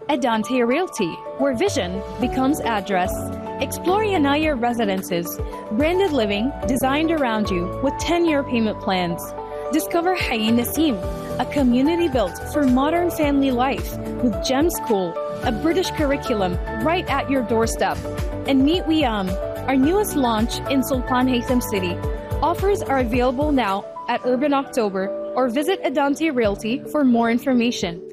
Adante Realty, where vision becomes address. Explore Yanaya Residences, branded living designed around you with 10-year payment plans. Discover Hayin Nasim, a community built for modern family life with Gem School, a British curriculum right at your doorstep. And meet Wiam, our newest launch in Sultan Haytham City. Offers are available now at Urban October or visit Adante Realty for more information.